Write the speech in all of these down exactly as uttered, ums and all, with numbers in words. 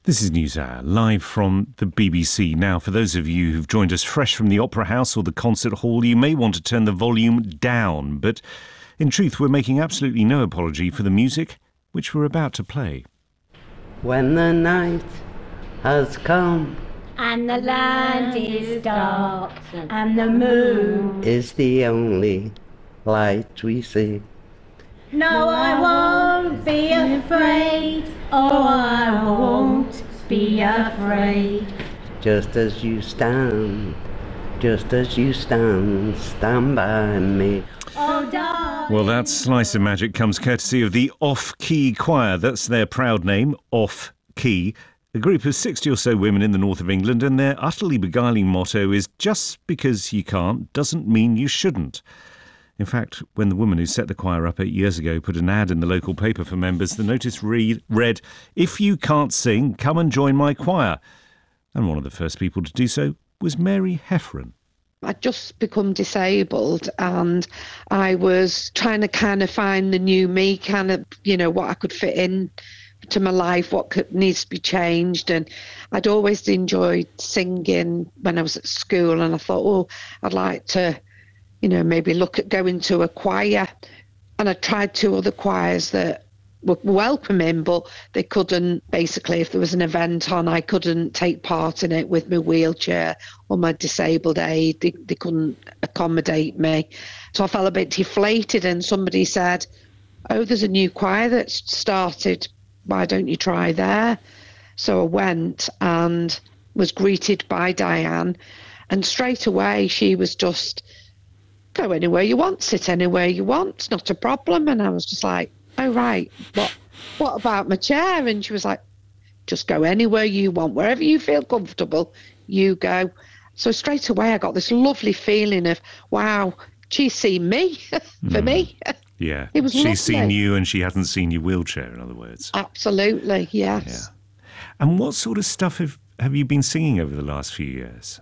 This is NewsHour, live from the B B C. Now, for those of you who've joined us fresh from the Opera House or the concert hall, you may want to turn the volume down. But in truth, we're making absolutely no apology for the music which we're about to play. When the night has come and the land is dark and the moon is the only light we see. No, I won't be afraid. Oh, I won't be afraid. Just as you stand, just as you stand, stand by me. Oh, darling. Well, that slice of magic comes courtesy of the Off Key Choir. That's their proud name, Off Key. A group of sixty or so women in the north of England, and their utterly beguiling motto is, just because you can't doesn't mean you shouldn't. In fact, when the woman who set the choir up eight years ago put an ad in the local paper for members, the notice read, read, "If you can't sing, come and join my choir." And one of the first people to do so was Mary Heffron. I'd just become disabled and I was trying to kind of find the new me, kind of, you know, what I could fit in to my life, what could, needs to be changed. And I'd always enjoyed singing when I was at school, and I thought, oh, I'd like to, you know, maybe look at going to a choir. And I tried two other choirs that were welcoming, but they couldn't, basically, if there was an event on, I couldn't take part in it with my wheelchair or my disabled aid. They, they couldn't accommodate me. So I felt a bit deflated, and somebody said, oh, there's a new choir that's started. Why don't you try there? So I went and was greeted by Diane, and straight away she was just, go anywhere you want, sit anywhere you want, it's not a problem. And I was just like, oh, right, what what about my chair? And she was like, just go anywhere you want, wherever you feel comfortable, you go. So straight away I got this lovely feeling of, wow, she's seen me for mm. me. Yeah, it was she's lovely. Seen you and she hasn't seen your wheelchair, in other words. Absolutely, yes. Yeah. And what sort of stuff have, have you been singing over the last few years?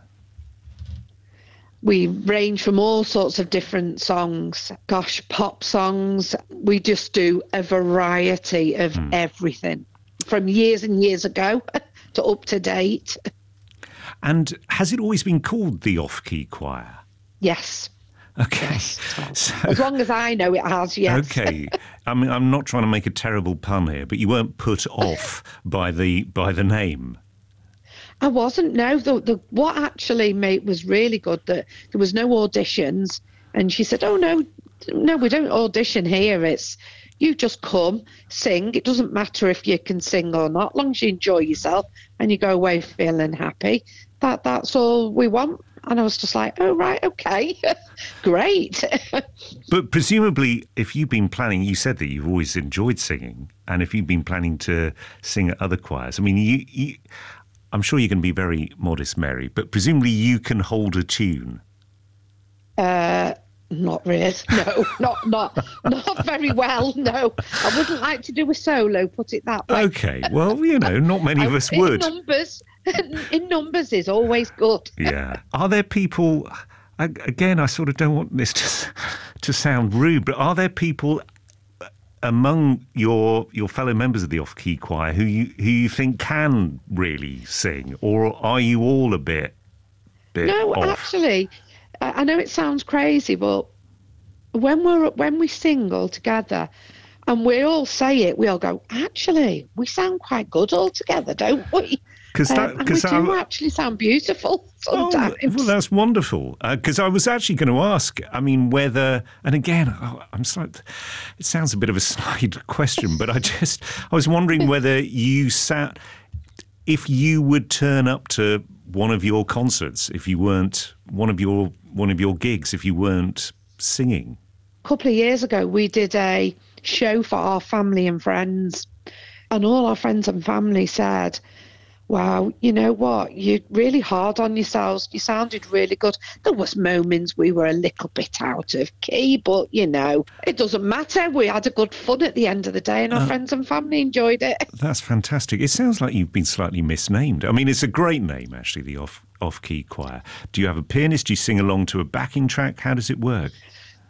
We range from all sorts of different songs. Gosh, pop songs. We just do a variety of mm. everything, from years and years ago to up to date. And has it always been called the Off Key Choir? Yes. Okay. Yes. So, as long as I know it has, yes. Okay. I mean, I'm not trying to make a terrible pun here, but you weren't put off by the by the name. I wasn't, no. The, the, what actually made was really good, that there was no auditions. And she said, oh, no, no, we don't audition here. It's, you just come, sing. It doesn't matter if you can sing or not, as long as you enjoy yourself and you go away feeling happy. That That's all we want. And I was just like, oh, right, okay, great. But presumably, if you've been planning, you said that you've always enjoyed singing, and if you've been planning to sing at other choirs, I mean, you... you I'm sure you can be very modest, Mary, but presumably you can hold a tune. Uh, not really. No, not not not very well. No, I wouldn't like to do a solo. Put it that way. Okay. Well, you know, not many of us in would. Numbers, in numbers is always good. Yeah. Are there people? Again, I sort of don't want this to to sound rude, but are there people among your your fellow members of the Off Key Choir who you who you think can really sing, or are you all a bit bit no off? Actually, I know it sounds crazy, but when we're when we sing all together and we all say it, we all go, actually we sound quite good all together, don't we? Because um, and we do actually sound beautiful sometimes. Oh, well, that's wonderful. Because uh, I was actually going to ask, I mean, whether, and again, oh, I'm sorry, it sounds a bit of a snide question, but I just, I was wondering whether you sat, if you would turn up to one of your concerts, if you weren't, one of your, one of your gigs, if you weren't singing. A couple of years ago, we did a show for our family and friends, and all our friends and family said, wow, you know what, you're really hard on yourselves. You sounded really good. There was moments we were a little bit out of key, but, you know, it doesn't matter. We had a good fun at the end of the day, and our uh, friends and family enjoyed it. That's fantastic. It sounds like you've been slightly misnamed. I mean, it's a great name, actually, the Off, Off Key Choir. Do you have a pianist? Do you sing along to a backing track? How does it work?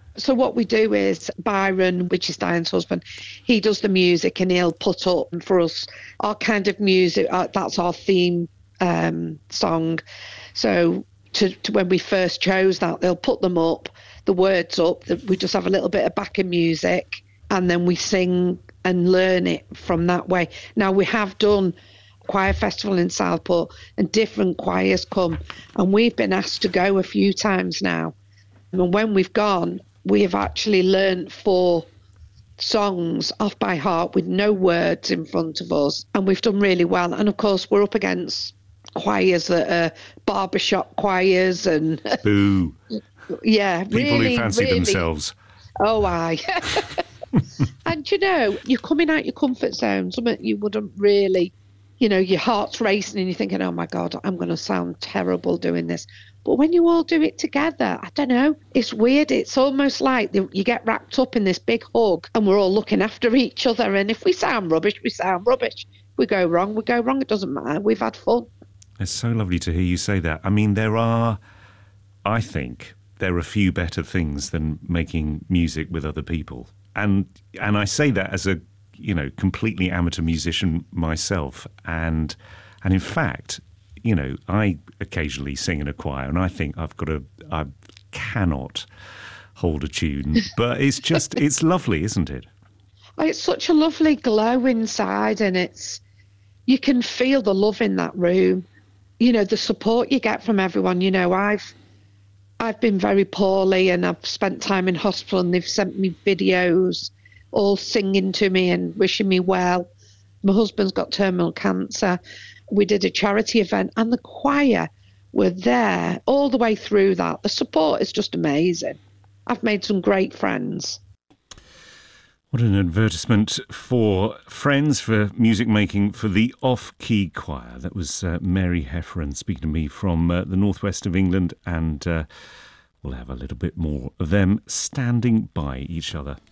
So what we do is Byron, which is Diane's husband, he does the music and he'll put up for us our kind of music. Uh, that's our theme um, song. So to, to when we first chose that, they'll put them up, the words up. The, we just have a little bit of backing music, and then we sing and learn it from that way. Now we have done choir festival in Southport, and different choirs come, and we've been asked to go a few times now. And when we've gone, we have actually learnt four songs off by heart with no words in front of us, and we've done really well. And of course, we're up against choirs that are barbershop choirs and boo, yeah, people really, who fancy really, themselves. Oh, aye. And you know, you're coming out your comfort zone, something you wouldn't really, you know, your heart's racing and you're thinking, oh my God, I'm going to sound terrible doing this. But when you all do it together, I don't know, it's weird. It's almost like the, you get wrapped up in this big hug and we're all looking after each other. And if we sound rubbish, we sound rubbish. If we go wrong, we go wrong. It doesn't matter. We've had fun. It's so lovely to hear you say that. I mean, there are, I think, there are few better things than making music with other people. And and I say that as a, you know, completely amateur musician myself. And and in fact, you know, I occasionally sing in a choir and I think I've got a, I cannot hold a tune, but it's just, it's lovely, isn't it? It's such a lovely glow inside, and it's, you can feel the love in that room. You know, the support you get from everyone. You know, I've, I've been very poorly and I've spent time in hospital, and they've sent me videos all singing to me and wishing me well. My husband's got terminal cancer. We did a charity event and the choir were there all the way through that. The support is just amazing. I've made some great friends. What an advertisement for friends, for music making, for the Off-Key Choir. That was uh, Mary Hefferon speaking to me from uh, the northwest of England, and uh, we'll have a little bit more of them standing by each other.